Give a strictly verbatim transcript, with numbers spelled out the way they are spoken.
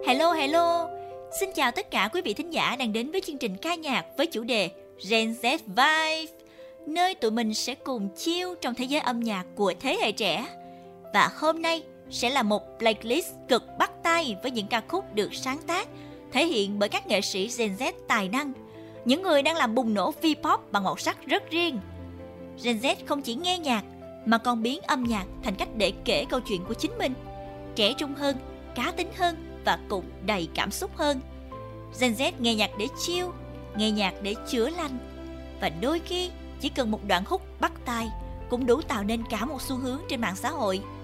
Hello hello, xin chào tất cả quý vị thính giả đang đến với chương trình ca nhạc với chủ đề Gen Z Vibe, nơi tụi mình sẽ cùng chill trong thế giới âm nhạc của thế hệ trẻ. Và hôm nay sẽ là một playlist cực bắt tai với những ca khúc được sáng tác, thể hiện bởi các nghệ sĩ Gen Z tài năng, những người đang làm bùng nổ V-pop bằng màu sắc rất riêng. Gen Z không chỉ nghe nhạc mà còn biến âm nhạc thành cách để kể câu chuyện của chính mình, trẻ trung hơn, cá tính hơn và cũng đầy cảm xúc hơn. Gen Z nghe nhạc để chill, nghe nhạc để chữa lành, và đôi khi chỉ cần một đoạn hook bắt tai cũng đủ tạo nên cả một xu hướng trên mạng xã hội.